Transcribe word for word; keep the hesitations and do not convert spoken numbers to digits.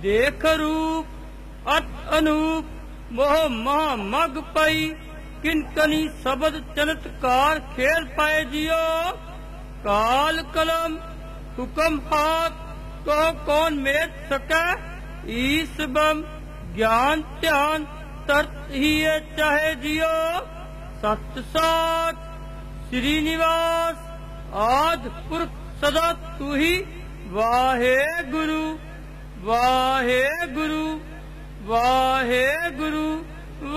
देख रूप अत अनूप मोह महा मग पई किनकनी शब्द चमत्कार खेल पाए जियो। काल कलम हुक्म हाथ तो कौन मेट सकै ईस बम ज्ञान ध्यान तरत ही चाहे जियो। सत सात श्री निवास आद पुरख सदा तू ही वाहे गुरु वाहे गुरु वाहे गुरु।